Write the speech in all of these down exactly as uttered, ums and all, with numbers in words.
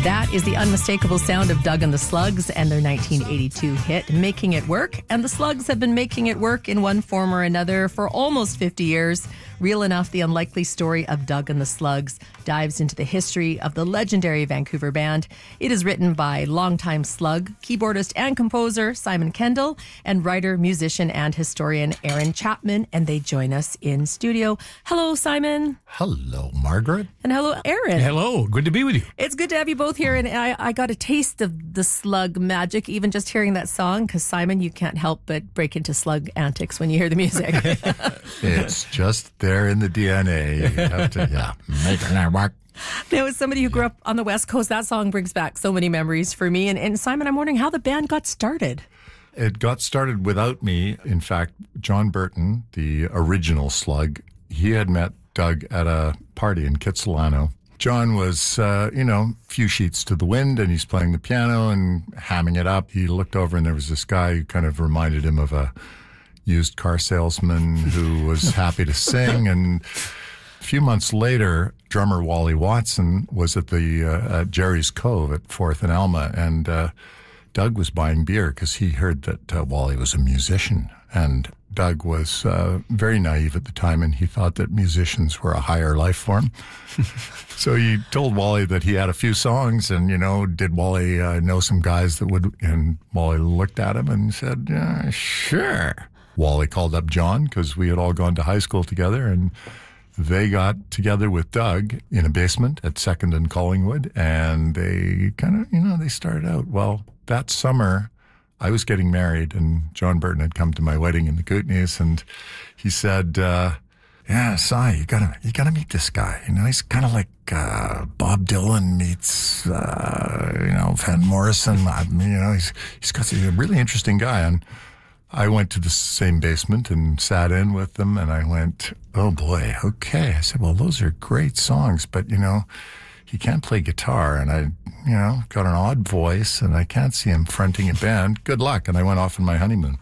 That is the unmistakable sound of Doug and the Slugs and their nineteen eighty-two hit, Making It Work. And the Slugs have been making it work in one form or another for almost fifty years. Real Enough, the unlikely story of Doug and the Slugs, dives into the history of the legendary Vancouver band. It is written by longtime Slug keyboardist and composer Simon Kendall and writer, musician, and historian Aaron Chapman. And they join us in studio. Hello, Simon. Hello, Margaret. And hello, Aaron. Hello. Good to be with you. It's good to have you both here. And I, I got a taste of the Slug magic, even just hearing that song, because Simon, you can't help but break into Slug antics when you hear the music. It's just there in the D N A. You have to, yeah, make it work. Now, as somebody who grew up on the West Coast, that song brings back so many memories for me. And, and Simon, I'm wondering how the band got started. It got started without me. In fact, John Burton, the original Slug, he had met Doug at a party in Kitsilano. John was, uh, you know, a few sheets to the wind, and he's playing the piano and hamming it up. He looked over, and there was this guy who kind of reminded him of a used car salesman who was happy to sing. And a few months later, drummer Wally Watson was at the uh, at Jerry's Cove at Fourth and Alma, and uh, Doug was buying beer because he heard that uh, Wally was a musician. And Doug was uh, very naive at the time, and he thought that musicians were a higher life form. So he told Wally that he had a few songs, and, you know, did Wally uh, know some guys that would, and Wally looked at him and said, uh, sure. Wally called up John because we had all gone to high school together, and they got together with Doug in a basement at Second and Collingwood, and they kind of, you know, they started out. Well, that summer, I was getting married, and John Burton had come to my wedding in the Kootenays, and he said, uh, yeah, Si, you gotta, you gotta meet this guy. You know, he's kind of like uh, Bob Dylan meets, uh, you know, Van Morrison. I mean, you know, he's he's got he's a really interesting guy. And I went to the same basement and sat in with them, and I went, oh boy, okay. I said, well, those are great songs, but, you know, he can't play guitar, and I, you know, got an odd voice, and I can't see him fronting a band. Good luck. And I went off on my honeymoon.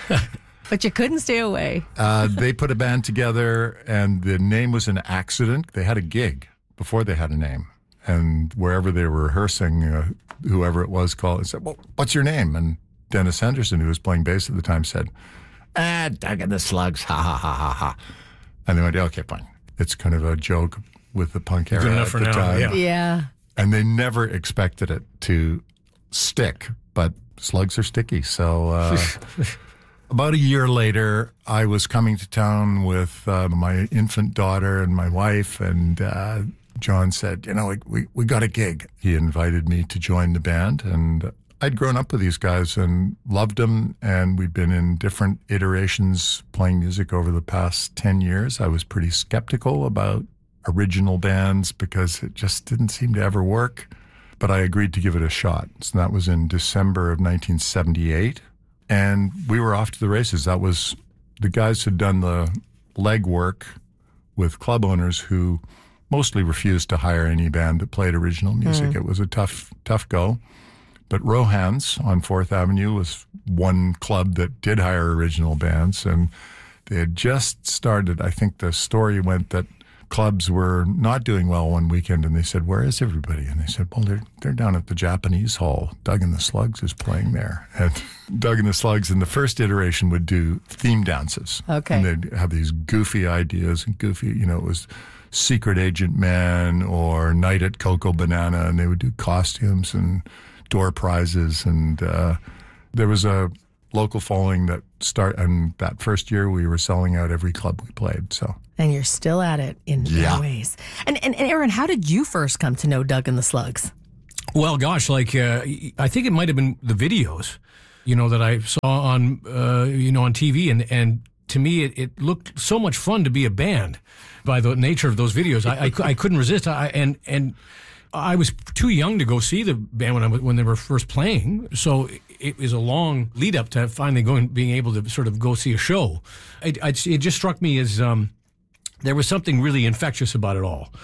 But you couldn't stay away. uh, they put a band together, and the name was an accident. They had a gig before they had a name. And wherever they were rehearsing, uh, whoever it was called and said, well, what's your name? And Dennis Henderson, who was playing bass at the time, said, ah, Doug and the Slugs, ha, ha, ha, ha, ha. And they went, okay, fine. It's kind of a joke with the punk era Good enough at for the now, time. yeah. Yeah. And they never expected it to stick, but slugs are sticky. So uh, about a year later, I was coming to town with uh, my infant daughter and my wife, and uh, John said, you know, we, we, we got a gig. He invited me to join the band, and I'd grown up with these guys and loved them, and we'd been in different iterations playing music over the past ten years. I was pretty skeptical about original bands because it just didn't seem to ever work, but I agreed to give it a shot. So that was in December of nineteen seventy-eight, and we were off to the races. That was, the guys had done the legwork with club owners who mostly refused to hire any band that played original music. Mm. It was a tough, tough go. But Rohan's on Fourth Avenue was one club that did hire original bands, and they had just started. I think the story went that clubs were not doing well one weekend, and they said, where is everybody? And they said, well, they're, they're down at the Japanese Hall. Doug and the Slugs is playing there. And Doug and the Slugs in the first iteration would do theme dances. Okay. And they'd have these goofy ideas and goofy, you know, it was Secret Agent Man or Night at Coco Banana, and they would do costumes and door prizes, and uh, there was a local following that start. And that first year, we were selling out every club we played. So, and you're still at it in yeah. many ways. And, and and Aaron, how did you first come to know Doug and the Slugs? Well, gosh, like uh, I think it might have been the videos, you know, that I saw on uh, you know on T V, and and to me it, it looked so much fun to be a band by the nature of those videos. I I, I couldn't resist. I and and. I was too young to go see the band when I was, when they were first playing, so it was a long lead up to finally going, being able to sort of go see a show. It, it just struck me as um, there was something really infectious about it all,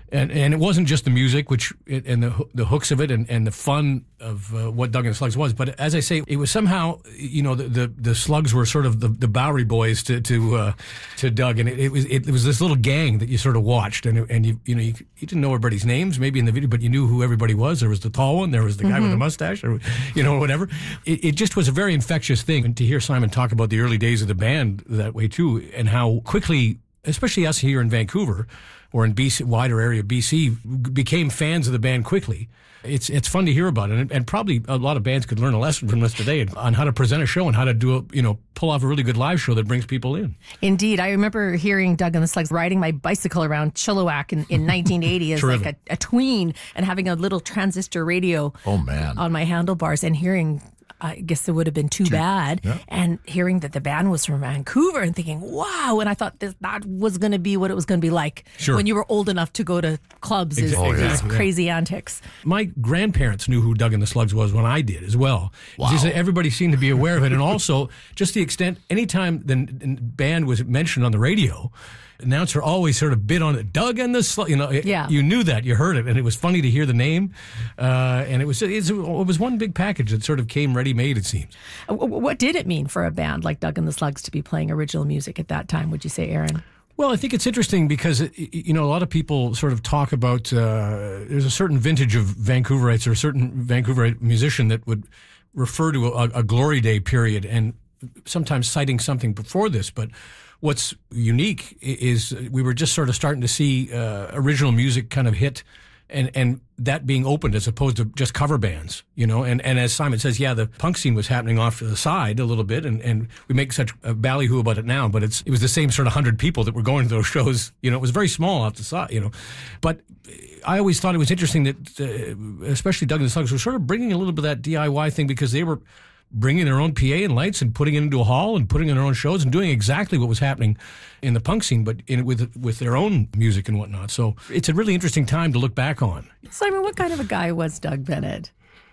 And and it wasn't just the music, which it, and the the hooks of it, and, and the fun of uh, what Doug and the Slugs was. But as I say, it was somehow, you know, the the, the Slugs were sort of the, the Bowery Boys to to uh, to Doug, and it, it was it, it was this little gang that you sort of watched, and and you you know you, you didn't know everybody's names maybe in the video, but you knew who everybody was. There was the tall one, there was the guy mm-hmm. with the mustache, or you know whatever. It, it just was a very infectious thing, and to hear Simon talk about the early days of the band that way too, and how quickly, especially us here in Vancouver, or in B C, wider area of B C, became fans of the band quickly. It's it's fun to hear about it, and, and probably a lot of bands could learn a lesson from this today on how to present a show and how to do a, you know, pull off a really good live show that brings people in. Indeed. I remember hearing Doug and the Slugs riding my bicycle around Chilliwack in, in nineteen eighty as like a, a tween, and having a little transistor radio oh, man. on my handlebars, and hearing, I guess it would have been too, too bad. Yeah. And hearing that the band was from Vancouver and thinking, wow. And I thought this, that was going to be what it was going to be like sure. when you were old enough to go to clubs, is exactly. these Exactly. crazy antics. My grandparents knew who Doug and the Slugs was when I did as well. Wow. Just, everybody seemed to be aware of it. And also just the extent, anytime the band was mentioned on the radio, announcer always sort of bid on it. Doug and the Slugs, you know, yeah. you knew that, you heard it, and it was funny to hear the name. Uh, and it was it's, it was one big package that sort of came ready-made, it seems. What did it mean for a band like Doug and the Slugs to be playing original music at that time, would you say, Aaron? Well, I think it's interesting because, you know, a lot of people sort of talk about, uh, there's a certain vintage of Vancouverites or a certain Vancouverite musician that would refer to a, a glory day period, and sometimes citing something before this, but what's unique is we were just sort of starting to see uh, original music kind of hit, and, and that being opened as opposed to just cover bands, you know. And, and as Simon says, yeah, the punk scene was happening off to the side a little bit, and, and we make such a ballyhoo about it now, but it's it was the same sort of hundred people that were going to those shows. You know, it was very small off the side, you know. But I always thought it was interesting that, uh, especially Doug and the Slugs, were sort of bringing a little bit of that D I Y thing, because they were bringing their own P A and lights and putting it into a hall and putting in their own shows and doing exactly what was happening in the punk scene, but in, with with their own music and whatnot. So it's a really interesting time to look back on. Simon, what kind of a guy was Doug Bennett?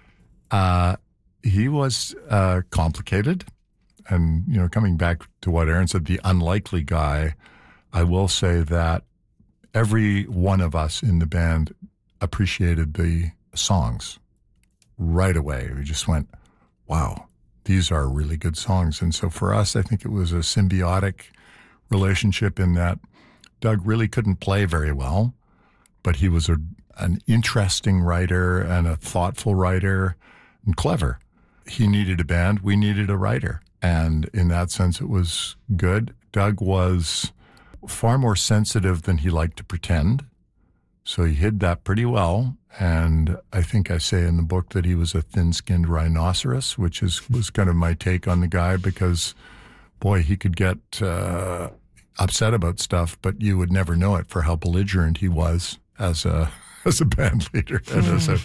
Uh, he was uh, complicated. And, you know, coming back to what Aaron said, the unlikely guy, I will say that every one of us in the band appreciated the songs right away. We just went, wow, these are really good songs. And so for us, I think it was a symbiotic relationship in that Doug really couldn't play very well, but he was a, an interesting writer and a thoughtful writer and clever. He needed a band. We needed a writer. And in that sense, it was good. Doug was far more sensitive than he liked to pretend. So he hid that pretty well. And I think I say in the book that he was a thin-skinned rhinoceros, which is was kind of my take on the guy, because, boy, he could get uh, upset about stuff, but you would never know it for how belligerent he was as a as a band leader. And mm. as a,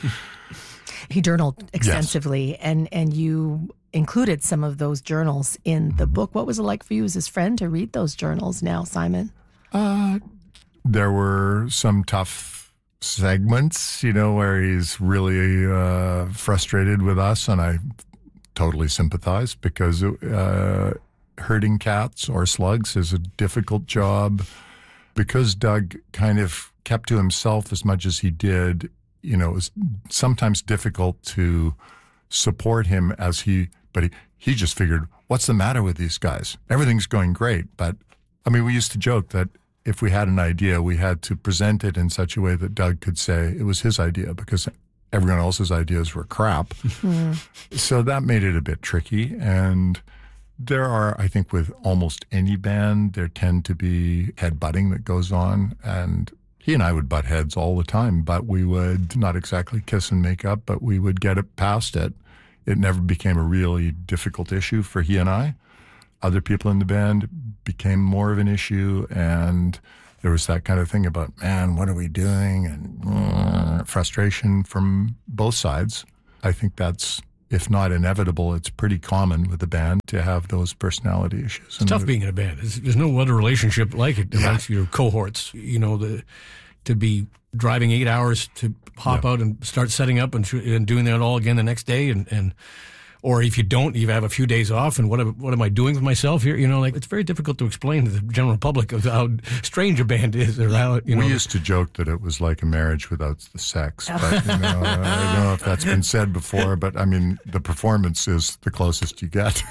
he journaled extensively, yes. and, and you included some of those journals in the book. What was it like for you as his friend to read those journals now, Simon? Uh, there were some tough segments, you know, where he's really uh, frustrated with us, and I totally sympathize, because uh, herding cats or slugs is a difficult job. Because Doug kind of kept to himself as much as he did, you know, it was sometimes difficult to support him as he, but he, he just figured, what's the matter with these guys? Everything's going great. But, I mean, we used to joke that if we had an idea, we had to present it in such a way that Doug could say it was his idea, because everyone else's ideas were crap. Mm. So that made it a bit tricky. And there are, I think, with almost any band, there tend to be headbutting that goes on. And he and I would butt heads all the time, but we would not exactly kiss and make up, but we would get it past it. It never became a really difficult issue for he and I. Other people in the band became more of an issue, and there was that kind of thing about, man, what are we doing? And uh, frustration from both sides. I think that's, if not inevitable, it's pretty common with the band to have those personality issues. It's and tough being in a band. There's, there's no other relationship like it amongst yeah. your cohorts. You know, the to be driving eight hours to hop yeah. out and start setting up and, and doing that all again the next day, and, and Or if you don't, you have a few days off, and what am, what am I doing with myself here? You know, like, it's very difficult to explain to the general public of how strange a band is, or how, you know. We used to joke that it was like a marriage without the sex, but, you know, I don't know if that's been said before, but, I mean, the performance is the closest you get.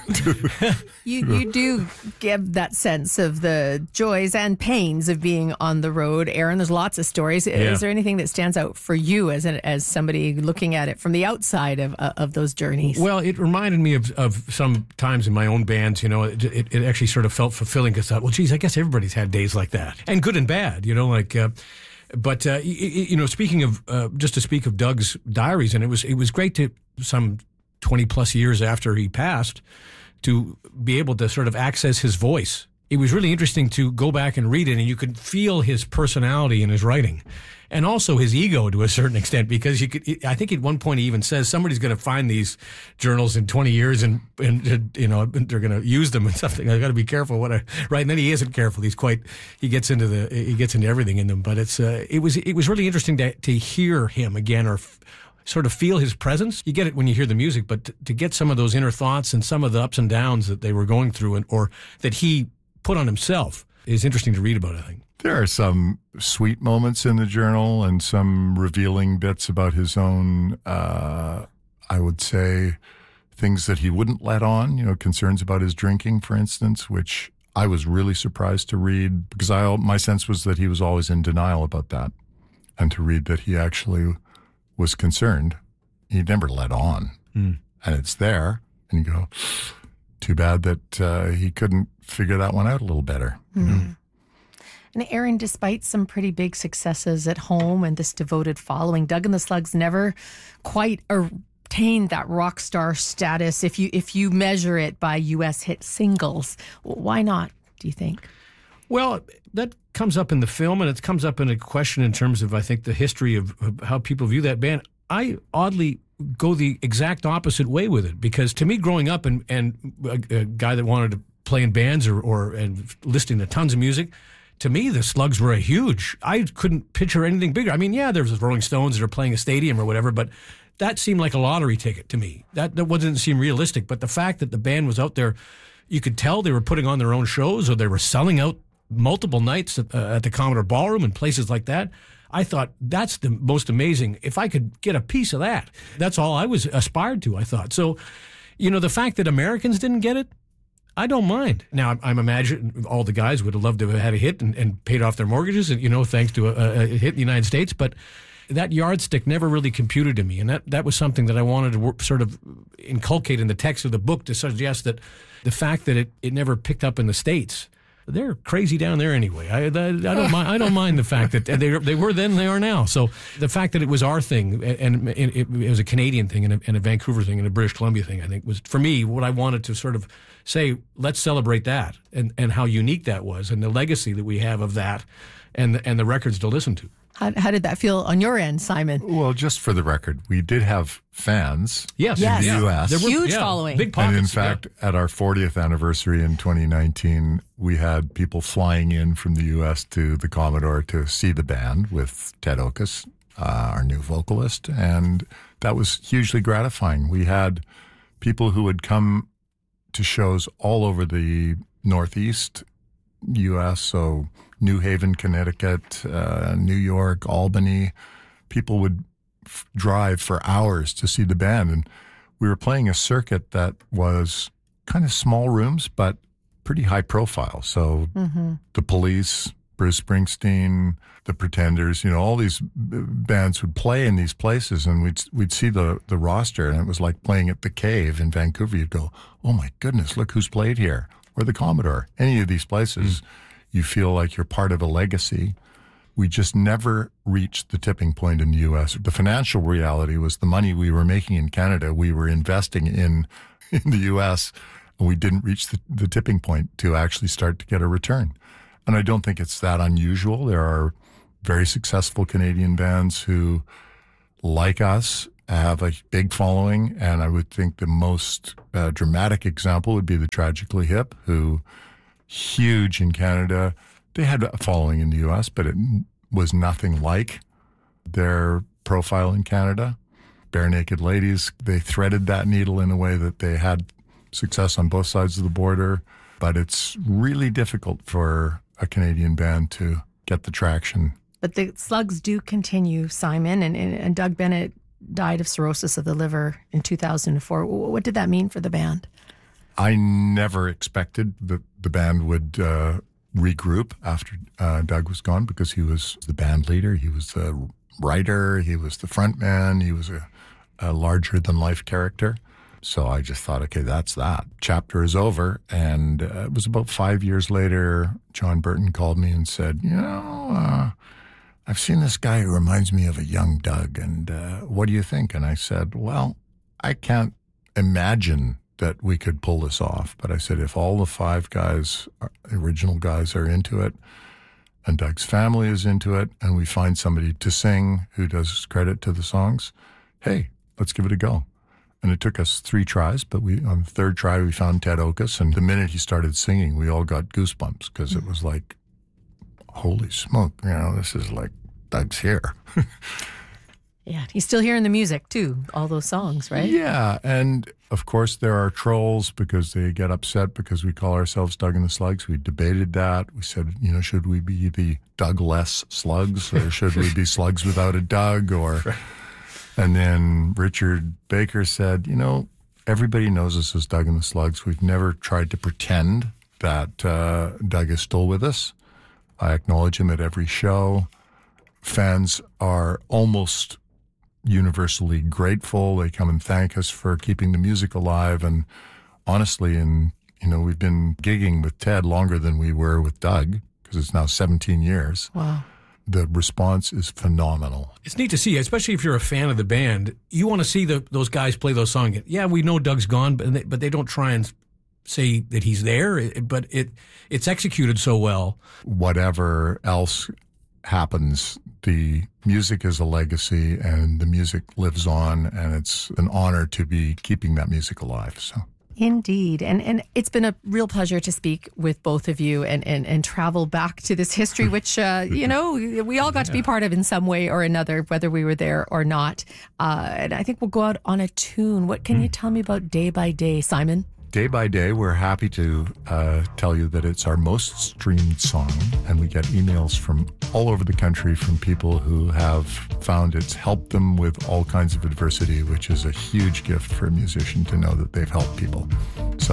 you, you do give that sense of the joys and pains of being on the road. Aaron, there's lots of stories. Yeah. Is there anything that stands out for you as an, as somebody looking at it from the outside of, uh, of those journeys? Well, it reminded me of, of some times in my own bands, you know, it, it, it actually sort of felt fulfilling because I thought, well, geez, I guess everybody's had days like that. And good and bad, you know, like, uh, but, uh, you, you know, speaking of, uh, just to speak of Doug's diaries, and it was, it was great to, some twenty plus years after he passed, to be able to sort of access his voice. It was really interesting to go back and read it, and you could feel his personality in his writing. And also his ego to a certain extent, because you could, I think at one point he even says somebody's going to find these journals in twenty years and, and you know, they're going to use them and something. I got to be careful what I, right. And then he isn't careful. He's quite, he gets into the, he gets into everything in them, but it's, uh, it was, it was really interesting to, to hear him again, or f- sort of feel his presence. You get it when you hear the music, but to, to get some of those inner thoughts and some of the ups and downs that they were going through, and, or that he put on himself, is interesting to read about, I think. There are some sweet moments in the journal and some revealing bits about his own, uh, I would say, things that he wouldn't let on, you know, concerns about his drinking, for instance, which I was really surprised to read, because I, my sense was that he was always in denial about that. And to read that he actually was concerned, he never let on. Mm. And it's there, and you go, too bad that uh, he couldn't figure that one out a little better. Mm. You know? And Aaron, despite some pretty big successes at home and this devoted following, Doug and the Slugs never quite attained that rock star status if you if you measure it by U S hit singles. Why not, do you think? Well, that comes up in the film, and it comes up in a question in terms of, I think, the history of, of how people view that band. I oddly go the exact opposite way with it, because to me, growing up and, and a, a guy that wanted to play in bands or, or and listening to tons of music, to me, the Slugs were a huge, I couldn't picture anything bigger. I mean, yeah, there's the Rolling Stones that are playing a stadium or whatever, but that seemed like a lottery ticket to me. That, that didn't seem realistic. But the fact that the band was out there, you could tell they were putting on their own shows, or they were selling out multiple nights at, uh, at the Commodore Ballroom and places like that. I thought, that's the most amazing. If I could get a piece of that, that's all I was aspired to, I thought. So, you know, the fact that Americans didn't get it, I don't mind. Now, I'm, I'm imagining all the guys would have loved to have had a hit and, and paid off their mortgages, and, you know, thanks to a, a hit in the United States. But that yardstick never really computed to me. And that, that was something that I wanted to work, sort of inculcate in the text of the book, to suggest that the fact that it, it never picked up in the States, they're crazy down there anyway. I, I, I don't mind. I don't mind the fact that they they were then, they are now. So the fact that it was our thing, and, and it, it was a Canadian thing and a, and a Vancouver thing and a British Columbia thing, I think was, for me, what I wanted to sort of say. Let's celebrate that, and, and how unique that was, and the legacy that we have of that, and the, and the records to listen to. How, how did that feel on your end, Simon? Well, just for the record, we did have fans yes. in yes. the U S. There were, Huge yeah, following. Big pockets. And in fact, yeah. at our fortieth anniversary in twenty nineteen, we had people flying in from the U S to the Commodore to see the band with Ted Okus, uh, our new vocalist. And that was hugely gratifying. We had people who had come to shows all over the Northeast U S, so New Haven, Connecticut, uh, New York, Albany. People would f- drive for hours to see the band. And we were playing a circuit that was kind of small rooms, but pretty high profile. So mm-hmm. the Police, Bruce Springsteen, the Pretenders, you know, all these b- bands would play in these places, and we'd we'd see the, the roster, and it was like playing at the Cave in Vancouver. You'd go, oh my goodness, look who's played here. Or the Commodore. Any of these places, mm. you feel like you're part of a legacy. We just never reached the tipping point in the U S. The financial reality was the money we were making in Canada, we were investing in in the U S, and we didn't reach the, the tipping point to actually start to get a return. And I don't think it's that unusual. There are very successful Canadian bands who, like us, have a big following, and I would think the most uh, dramatic example would be the Tragically Hip, who, huge in Canada. They had a following in the U S, but it was nothing like their profile in Canada. Bare Naked Ladies. They threaded that needle in a way that they had success on both sides of the border, but it's really difficult for a Canadian band to get the traction. But the Slugs do continue, Simon, and, and, and Doug Bennett died of cirrhosis of the liver in two thousand four. What did that mean for the band? I never expected that the band would uh, regroup after uh, Doug was gone, because he was the band leader, he was the writer, he was the front man, he was a, a larger-than-life character. So I just thought, okay, that's that. Chapter is over. And uh, it was about five years later, John Burton called me and said, you know, uh, I've seen this guy who reminds me of a young Doug, and uh, what do you think? And I said, well, I can't imagine that we could pull this off. But I said, if all the five guys, original guys, are into it, and Doug's family is into it, and we find somebody to sing who does credit to the songs, hey, let's give it a go. And it took us three tries, but we on the third try, we found Ted Okus. And the minute he started singing, we all got goosebumps, because it was like, holy smoke, you know, this is like, Doug's here. Yeah, he's still hearing the music, too, all those songs, right? Yeah, and of course there are trolls, because they get upset because we call ourselves Doug and the Slugs. We debated that. We said, you know, should we be the Doug-less Slugs, or should we be Slugs without a Doug, or... And then Richard Baker said, you know, everybody knows us as Doug and the Slugs. We've never tried to pretend that uh, Doug is still with us. I acknowledge him at every show. Fans are almost universally grateful. They come and thank us for keeping the music alive. And honestly, and you know, we've been gigging with Ted longer than we were with Doug, because it's now seventeen years. Wow. The response is phenomenal. It's neat to see, especially if you're a fan of the band. You want to see the, those guys play those songs. Yeah, we know Doug's gone, but they, but they don't try and say that he's there. But it it's executed so well. Whatever else happens, the music is a legacy, and the music lives on, and it's an honor to be keeping that music alive. So. Indeed. And and it's been a real pleasure to speak with both of you and, and, and travel back to this history, which, uh, you know, we all got yeah. to be part of in some way or another, whether we were there or not. Uh, and I think we'll go out on a tune. What can mm. you tell me about Day by Day, Simon? Day by Day, we're happy to uh, tell you that it's our most streamed song, and we get emails from all over the country from people who have found it's helped them with all kinds of adversity, which is a huge gift for a musician to know that they've helped people.